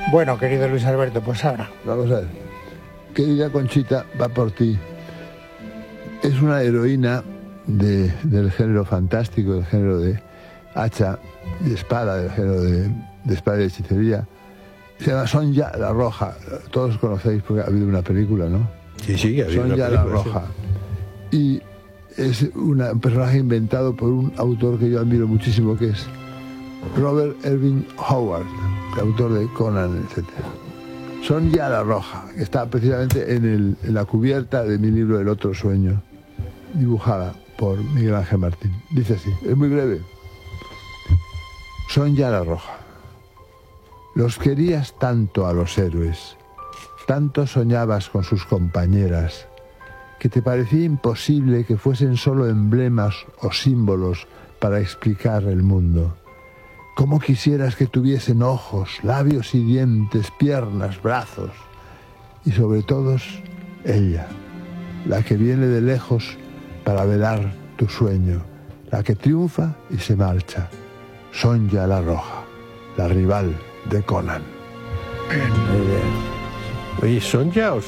Bueno, querido Luis Alberto, pues ahora. Vamos a ver. Querida Conchita, va por ti. Es una heroína del género fantástico, del género de hacha y espada, del género de espada y hechicería. Se llama Sonja la Roja. Todos conocéis porque ha habido una película, ¿no? Sí, ha habido una Sonja película, la Roja. Sí. Y es un personaje inventado por un autor que yo admiro muchísimo, que es Robert Irving Howard, el autor de Conan, etc. Sonja la Roja, que está precisamente en la cubierta de mi libro El otro sueño, dibujada por Miguel Ángel Martín. Dice así, es muy breve. Sonja la Roja. Los querías tanto a los héroes, tanto soñabas con sus compañeras, que te parecía imposible que fuesen solo emblemas o símbolos para explicar el mundo. ¿Cómo quisieras que tuviesen ojos, labios y dientes, piernas, brazos? Y sobre todos, ella, la que viene de lejos para velar tu sueño, la que triunfa y se marcha. Sonja la Roja, la rival de Conan. Muy bien. Oye, ¿Sonja o